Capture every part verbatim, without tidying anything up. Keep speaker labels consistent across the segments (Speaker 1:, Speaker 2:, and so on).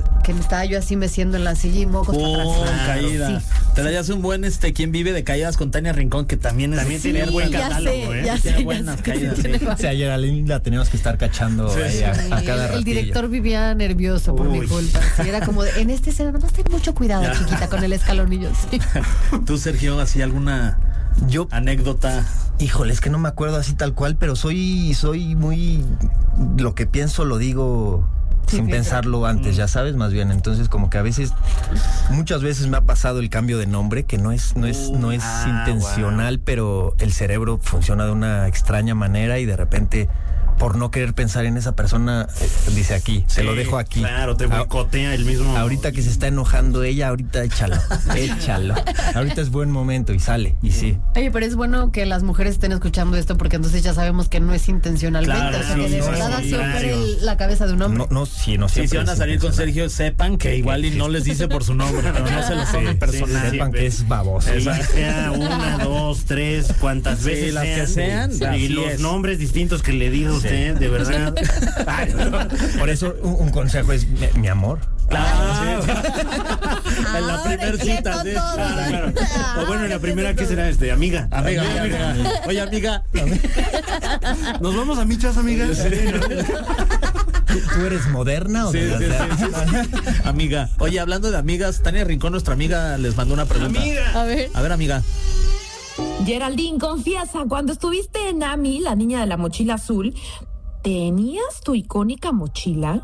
Speaker 1: que, que me estaba yo así meciendo en la silla y mocos
Speaker 2: ¡Pum!
Speaker 1: para atrás.
Speaker 2: Caída.
Speaker 1: Sí.
Speaker 2: Te darías un buen este ¿Quién vive de caídas con Tania Rincón? Que también es
Speaker 3: También
Speaker 2: sí,
Speaker 3: tiene buen
Speaker 1: ya
Speaker 3: catálogo,
Speaker 1: sé,
Speaker 3: ¿eh?
Speaker 1: ya
Speaker 2: Tiene
Speaker 1: sé,
Speaker 2: buenas
Speaker 1: ya sé que
Speaker 2: caídas,
Speaker 1: sí tiene
Speaker 2: sí.
Speaker 1: varias.
Speaker 4: O sea, ayer a Lynn la teníamos que estar cachando
Speaker 2: Sí,
Speaker 4: ahí
Speaker 2: sí.
Speaker 4: a, a
Speaker 1: Sí,
Speaker 4: cada
Speaker 1: el, el
Speaker 4: ratillo.
Speaker 1: director vivía nervioso por
Speaker 3: Uy.
Speaker 1: mi culpa. Sí, era como de, en esta escena, nomás ten mucho cuidado, chiquita, con el escalonillo. Sí.
Speaker 2: Tú, Sergio, así alguna
Speaker 4: Yo,
Speaker 2: anécdota.
Speaker 4: híjole, es que no me acuerdo así tal cual, pero soy, soy muy... Lo que pienso lo digo
Speaker 1: Sí,
Speaker 4: sin
Speaker 1: sí,
Speaker 4: pensarlo antes, ya sabes, más bien. Entonces, como que a veces, muchas veces me ha pasado el cambio de nombre, que no es, no es, no es
Speaker 3: Ah,
Speaker 4: intencional, pero el cerebro funciona de una extraña manera y de repente, por no querer pensar en esa persona, eh, dice aquí, te lo dejo aquí.
Speaker 3: Claro, te
Speaker 4: Ah,
Speaker 3: boicotea el mismo.
Speaker 4: Ahorita que se está enojando ella, ahorita échalo, échalo. Ahorita es buen momento y sale, y sí.
Speaker 1: Oye, pero es bueno que las mujeres estén escuchando esto porque entonces ya sabemos que no es intencionalmente.
Speaker 3: Claro,
Speaker 1: o sea,
Speaker 3: sí,
Speaker 1: que de
Speaker 3: no,
Speaker 1: verdad
Speaker 3: sí,
Speaker 1: así opera
Speaker 3: claro.
Speaker 1: el- la cabeza de un hombre.
Speaker 4: No, no, sí, no
Speaker 2: Sí,
Speaker 4: siempre
Speaker 2: si van a
Speaker 4: es
Speaker 2: salir con
Speaker 4: intencional.
Speaker 2: Sergio, sepan que igual y no les dice por su nombre, pero no se lo tomen
Speaker 3: Sí,
Speaker 2: personal.
Speaker 3: sí,
Speaker 4: Sepan que es baboso.
Speaker 3: Sí, sea una, dos, tres, cuantas
Speaker 2: Sí,
Speaker 3: veces
Speaker 2: las que sean,
Speaker 3: y
Speaker 2: así
Speaker 3: los
Speaker 2: es.
Speaker 3: nombres distintos que le diga usted, de verdad. Ay, no.
Speaker 4: Por eso un, un consejo es mi, mi amor.
Speaker 2: Claro. En la
Speaker 1: Ahora
Speaker 2: primer
Speaker 1: quieto
Speaker 2: cita, sí.
Speaker 1: todos.
Speaker 3: Claro, claro. O bueno, en la
Speaker 1: Ah,
Speaker 3: primera, ¿qué será este? Amiga.
Speaker 2: Amiga, amiga, amiga. Oye, amiga.
Speaker 3: ¿Nos vamos a Michas, amiga?
Speaker 4: ¿Tú, tú eres moderna o
Speaker 2: Sí,
Speaker 4: de
Speaker 2: sí,
Speaker 4: las-
Speaker 2: sí, sí. Amiga. Oye, hablando de amigas, Tania Rincón, nuestra amiga, les mandó una pregunta.
Speaker 3: Amiga.
Speaker 1: A ver.
Speaker 2: A ver, amiga.
Speaker 5: Geraldine, confiesa, cuando estuviste en Ami, la niña de la mochila azul, ¿tenías tu icónica mochila?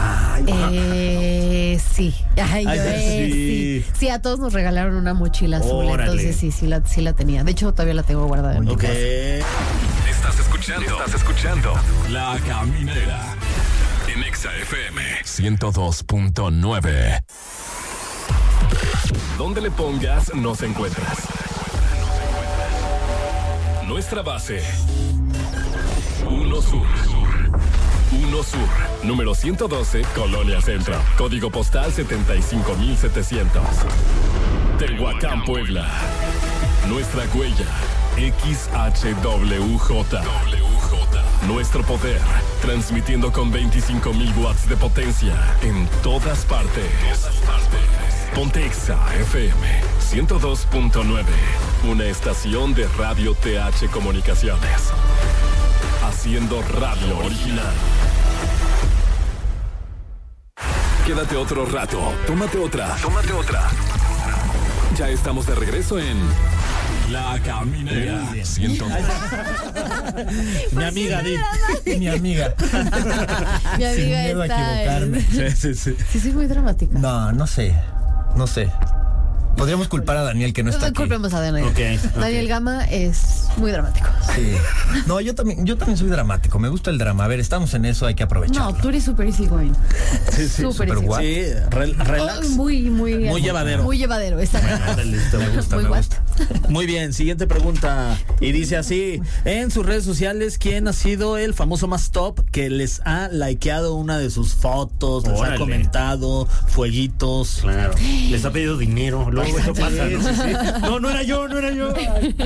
Speaker 1: Eh, sí. Ay,
Speaker 2: Ay,
Speaker 1: yo, eh,
Speaker 2: sí.
Speaker 1: sí. Sí, a todos nos regalaron una mochila azul,
Speaker 3: Órale.
Speaker 1: entonces sí, sí la, sí la tenía. De hecho, todavía la tengo guardada en mi
Speaker 2: Ok.
Speaker 1: casa.
Speaker 6: Estás escuchando, estás escuchando La Caminera en Exa F M ciento dos punto nueve. Donde le pongas, nos encuentras. Nuestra base. Uno Sur. Uno Sur. Número ciento doce, Colonia Centro. Código postal setenta y cinco mil setecientos. Tehuacán, Puebla. Nuestra huella. X H W J. Nuestro poder, transmitiendo con veinticinco mil watts de potencia en todas partes. Ponte Exa F M ciento dos punto nueve, una estación de Radio T H Comunicaciones. Haciendo radio original. Quédate otro rato, tómate otra, tómate otra. Ya estamos de regreso en La Caminera. ciento
Speaker 2: Mi amiga, di.
Speaker 4: Mi amiga.
Speaker 1: Mi amiga
Speaker 4: Sin miedo a
Speaker 1: está.
Speaker 4: equivocarme.
Speaker 2: Sí, sí, sí.
Speaker 1: Sí, soy muy dramática.
Speaker 4: No, no sé. No sé. Podríamos culpar a Daniel que no está
Speaker 1: No
Speaker 4: aquí.
Speaker 1: culpemos a Daniel.
Speaker 3: Ok, ok.
Speaker 1: Daniel Gama es muy dramático.
Speaker 4: Sí. No, yo también, yo también soy dramático. Me gusta el drama. A ver, estamos en eso, hay que
Speaker 1: No,
Speaker 4: aprovecharlo.
Speaker 1: tú eres súper easy going.
Speaker 2: Sí, sí.
Speaker 1: Súper
Speaker 4: super
Speaker 1: easy.
Speaker 4: guay.
Speaker 2: Sí, re- relax.
Speaker 1: Oh, muy, muy.
Speaker 2: Muy llevadero.
Speaker 1: Muy llevadero, exacto.
Speaker 4: Me gusta,
Speaker 1: Muy
Speaker 4: me
Speaker 1: guay.
Speaker 4: gusta.
Speaker 2: Muy bien, siguiente pregunta. Y dice así: en sus redes sociales, ¿quién ha sido el famoso más top que les ha likeado una de sus fotos, les
Speaker 3: Órale.
Speaker 2: ha comentado, fueguitos?
Speaker 3: Claro. Les ha pedido dinero. Luego eso pasa, ¿no? No, no era yo, no era yo.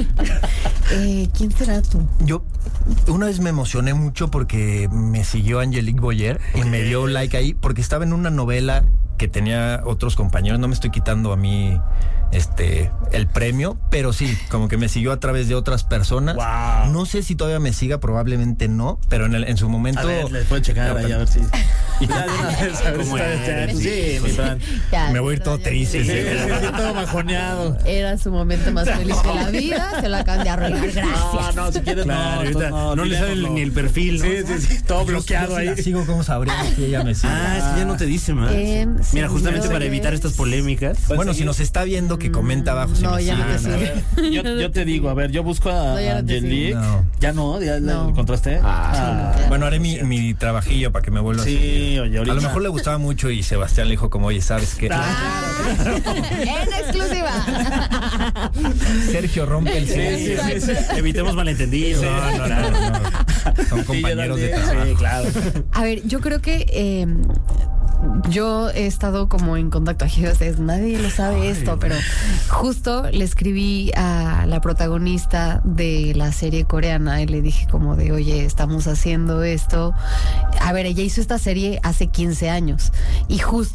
Speaker 1: Eh, ¿Quién será tú?
Speaker 4: Yo una vez me emocioné mucho porque me siguió Angelique Boyer y me dio like ahí porque estaba en una novela que tenía otros compañeros. No me estoy quitando a mí este el premio, pero sí, como que me siguió a través de otras personas.
Speaker 3: Wow.
Speaker 4: No sé si todavía me siga, probablemente no, pero en, el, en su momento...
Speaker 2: A ver, les pueden checar ahí a ver si. Ya de una vez, a ver
Speaker 3: ¿Cómo
Speaker 2: si está-
Speaker 3: eres?
Speaker 2: Sí, mi Fran.
Speaker 1: Ya,
Speaker 4: Me voy a ir
Speaker 1: ya,
Speaker 4: todo
Speaker 1: ya,
Speaker 4: triste.
Speaker 2: Sí,
Speaker 1: ya.
Speaker 2: sí, sí, todo majoneado.
Speaker 1: Era su momento más feliz de la vida. Se lo acaban de arruinar. Gracias.
Speaker 2: No, no, si quieres,
Speaker 3: Claro,
Speaker 2: no,
Speaker 3: ahorita
Speaker 2: no,
Speaker 3: no le sale
Speaker 2: digámoslo.
Speaker 3: ni el perfil, ¿no?
Speaker 2: Sí, sí, sí, todo
Speaker 4: Yo-
Speaker 2: bloqueado
Speaker 4: yo sí la
Speaker 2: ahí.
Speaker 4: sigo, ¿cómo sabría si ella me sigue?
Speaker 3: Ah, es que ya no te dice más.
Speaker 1: En
Speaker 3: Mira, justamente
Speaker 1: serio,
Speaker 3: para evitar
Speaker 1: ¿eh?
Speaker 3: estas polémicas.
Speaker 4: Bueno, si nos está viendo, que comenta abajo. Si
Speaker 1: No,
Speaker 4: me
Speaker 1: ya no
Speaker 4: sigue.
Speaker 1: te sigue.
Speaker 2: Yo, yo te digo, a ver, yo busco a
Speaker 1: No, ya no te
Speaker 2: Angelique.
Speaker 4: sigo. No.
Speaker 2: Ya no, ya la
Speaker 1: No.
Speaker 2: encontraste.
Speaker 4: Ah, bueno, haré mi, mi trabajillo para que me vuelva a
Speaker 2: Sí,
Speaker 4: seguir.
Speaker 2: oye, ahorita.
Speaker 4: A lo mejor le gustaba mucho y Sebastián le dijo como, oye, ¿sabes qué?
Speaker 1: En exclusiva.
Speaker 4: Sergio rompe el
Speaker 2: Sí, sí,
Speaker 4: silencio.
Speaker 2: sí, sí.
Speaker 3: Evitemos malentendidos.
Speaker 4: No, no, no, no. Son
Speaker 2: Sí,
Speaker 4: compañeros de
Speaker 2: yo también,
Speaker 4: trabajo.
Speaker 2: sí, claro.
Speaker 1: A ver, yo creo que eh, yo he estado como en contacto aquí, ustedes, nadie lo sabe esto, pero justo le escribí a la protagonista de la serie coreana y le dije como de, oye, estamos haciendo esto. A ver, ella hizo esta serie hace quince años y justo